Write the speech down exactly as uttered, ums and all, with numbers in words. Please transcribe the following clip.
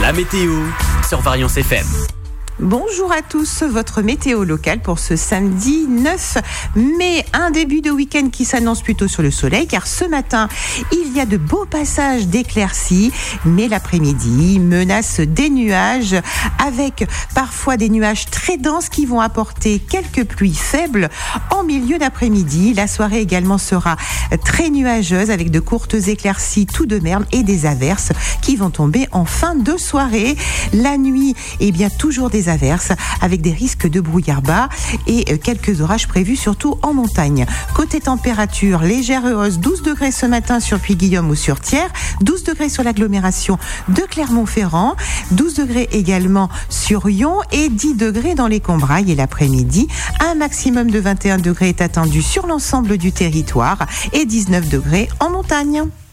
La météo sur Variance F M. Bonjour à tous, votre météo locale pour ce samedi neuf mai, un début de week-end qui s'annonce plutôt sur le soleil car ce matin il y a de beaux passages d'éclaircies, mais l'après-midi menace des nuages avec parfois des nuages très denses qui vont apporter quelques pluies faibles en milieu d'après-midi. La soirée également sera très nuageuse avec de courtes éclaircies tout de même et des averses qui vont tomber en fin de soirée. La nuit, eh bien toujours des averses avec des risques de brouillard bas et quelques orages prévus surtout en montagne. Côté température, légère hausse, douze degrés ce matin sur Puy-Guillaume ou sur Thiers, douze degrés sur l'agglomération de Clermont-Ferrand, douze degrés également sur Yon et dix degrés dans les Combrailles. Et l'après-midi, un maximum de vingt et un degrés est attendu sur l'ensemble du territoire et dix-neuf degrés en montagne.